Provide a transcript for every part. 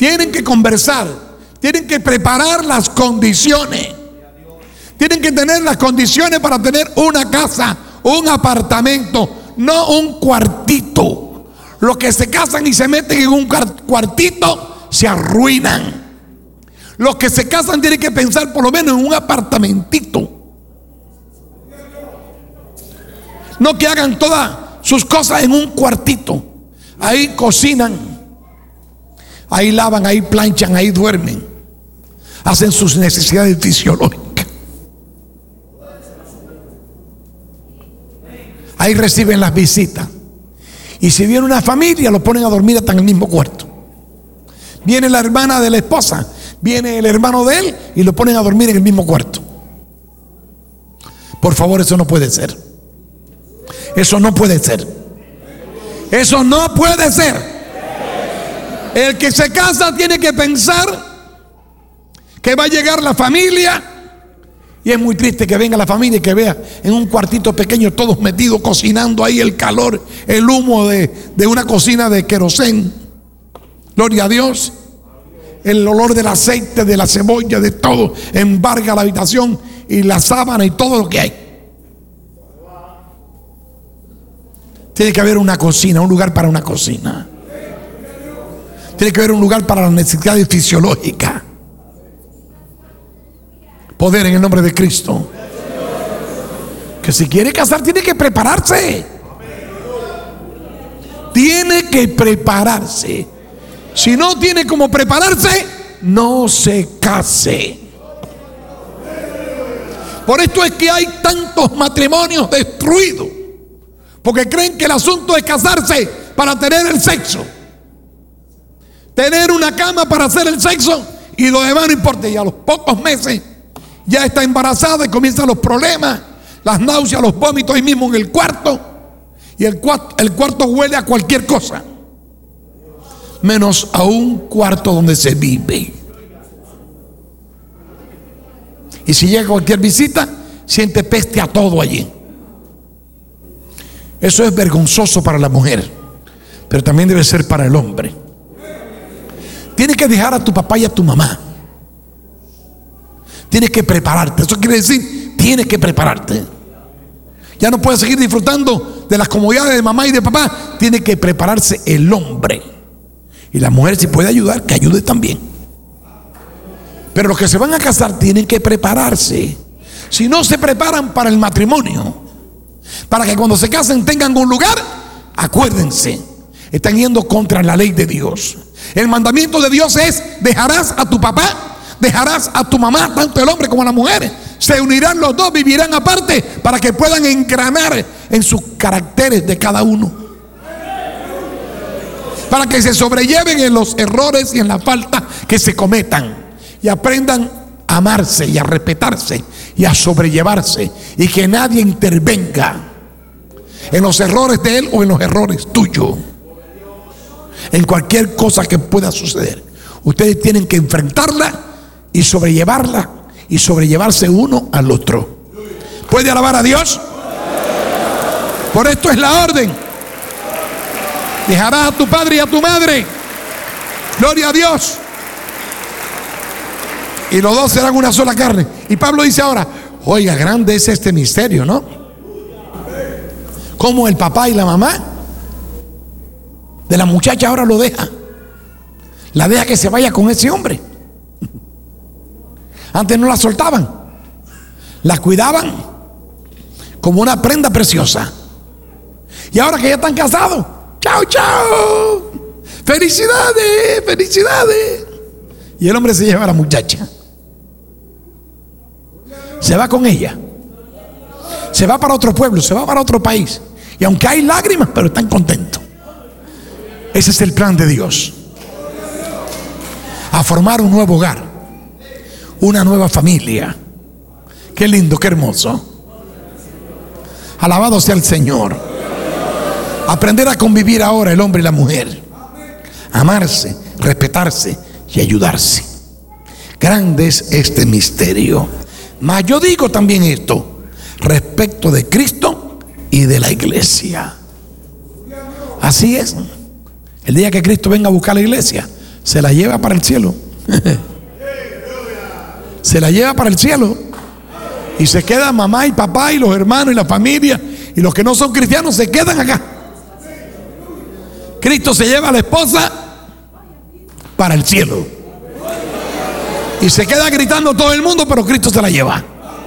Tienen que conversar, tienen que preparar las condiciones. Tienen que tener las condiciones para tener una casa, un apartamento, no un cuartito. Los que se casan y se meten en un cuartito se arruinan. Los que se casan tienen que pensar por lo menos en un apartamentito. No que hagan todas sus cosas en un cuartito. Ahí cocinan, ahí lavan, ahí planchan, ahí duermen, hacen sus necesidades fisiológicas. Ahí reciben las visitas. Y si viene una familia, lo ponen a dormir hasta en el mismo cuarto. Viene la hermana de la esposa, viene el hermano de él y lo ponen a dormir en el mismo cuarto. Por favor, eso no puede ser. Eso no puede ser. Eso no puede ser. El que se casa tiene que pensar que va a llegar la familia. Y es muy triste que venga la familia y que vea en un cuartito pequeño todos metidos cocinando ahí, el calor, el humo de una cocina de querosén. Gloria a Dios. El olor del aceite, de la cebolla, de todo embarga la habitación y la sábana y todo lo que hay. Tiene que haber una cocina, un lugar para una cocina. Tiene que haber un lugar para las necesidades fisiológicas. Poder en el nombre de Cristo. Que si quiere casar tiene que prepararse. Tiene que prepararse. Si no tiene cómo prepararse, no se case. Por esto es que hay tantos matrimonios destruidos, porque creen que el asunto es casarse para tener el sexo, tener una cama para hacer el sexo, y lo demás no importa. Y a los pocos meses ya está embarazada y comienzan los problemas, las náuseas, los vómitos ahí mismo en el cuarto. Y el cuarto huele a cualquier cosa, menos a un cuarto donde se vive. Y si llega cualquier visita, siente peste a todo allí. Eso es vergonzoso para la mujer, pero también debe ser para el hombre. Tienes que dejar a tu papá y a tu mamá. Tienes que prepararte. Eso quiere decir, tienes que prepararte. Ya no puedes seguir disfrutando de las comodidades de mamá y de papá. Tiene que prepararse el hombre. Y la mujer, si puede ayudar, que ayude también. Pero los que se van a casar tienen que prepararse. Si no se preparan para el matrimonio, para que cuando se casen tengan un lugar, acuérdense, están yendo contra la ley de Dios. El mandamiento de Dios es: dejarás a tu papá, dejarás a tu mamá, tanto el hombre como la mujer. Se unirán los dos, vivirán aparte, para que puedan engranar en sus caracteres de cada uno, para que se sobrelleven en los errores y en la falta que se cometan, y aprendan a amarse y a respetarse y a sobrellevarse, y que nadie intervenga en los errores de él o en los errores tuyos. En cualquier cosa que pueda suceder, ustedes tienen que enfrentarla y sobrellevarla, y sobrellevarse uno al otro. ¿Puede alabar a Dios? Por esto es la orden: dejarás a tu padre y a tu madre. Gloria a Dios. Y los dos serán una sola carne. Y Pablo dice ahora: oiga, grande es este misterio, ¿no? Como el papá y la mamá de la muchacha ahora lo deja. La deja que se vaya con ese hombre. Antes no la soltaban, la cuidaban como una prenda preciosa. Y ahora que ya están casados, chao, chao, felicidades, felicidades. Y el hombre se lleva a la muchacha, se va con ella, se va para otro pueblo, se va para otro país. Y aunque hay lágrimas, pero están contentos. Ese es el plan de Dios: a formar un nuevo hogar, una nueva familia. Qué lindo, qué hermoso. Alabado sea el Señor. Aprender a convivir ahora el hombre y la mujer, amarse, respetarse y ayudarse. Grande es este misterio. Mas yo digo también esto respecto de Cristo y de la iglesia. Así es. El día que Cristo venga a buscar la iglesia, se la lleva para el cielo. Se la lleva para el cielo. Y se queda mamá y papá y los hermanos y la familia. Y los que no son cristianos se quedan acá. Cristo se lleva a la esposa para el cielo. Y se queda gritando todo el mundo, pero Cristo se la lleva.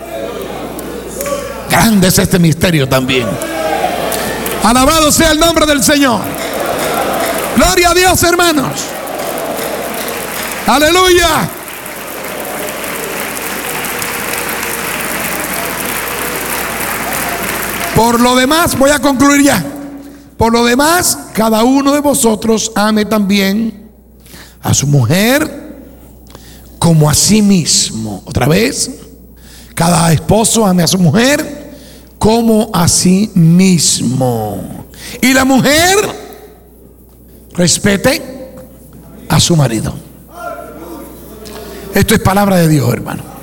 Grande es este misterio también. Alabado sea el nombre del Señor. Gloria a Dios, hermanos. Aleluya. Por lo demás, voy a concluir ya. Por lo demás, cada uno de vosotros ame también a su mujer como a sí mismo. Otra vez, cada esposo ame a su mujer como a sí mismo. Y la mujer respete a su marido. Esto es palabra de Dios, hermano.